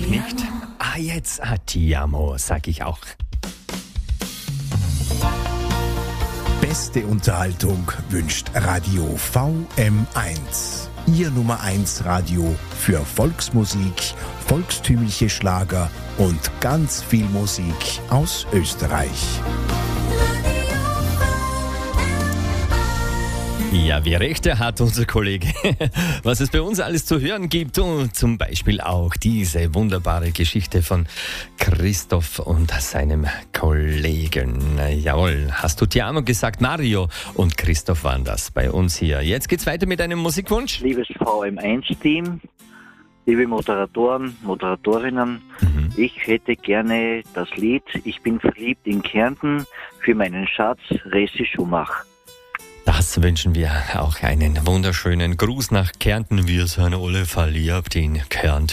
nicht? Jetzt Ti amo, sag ich auch. Beste Unterhaltung wünscht Radio VM1. Ihr Nummer 1 Radio für Volksmusik, volkstümliche Schlager und ganz viel Musik aus Österreich. Ja, wie Rechte hat unser Kollege, was es bei uns alles zu hören gibt und zum Beispiel auch diese wunderbare Geschichte von Christoph und seinem Kollegen. Jawohl, hast du Ti amo gesagt? Mario und Christoph waren das bei uns hier. Jetzt geht's weiter mit einem Musikwunsch. Liebes VM1-Team, liebe Moderatoren, Moderatorinnen, ich hätte gerne das Lied Ich bin verliebt in Kärnten für meinen Schatz Resi Schumach. Das wünschen wir auch einen wunderschönen Gruß nach Kärnten. Wir sind alle verliebt in Kärnten.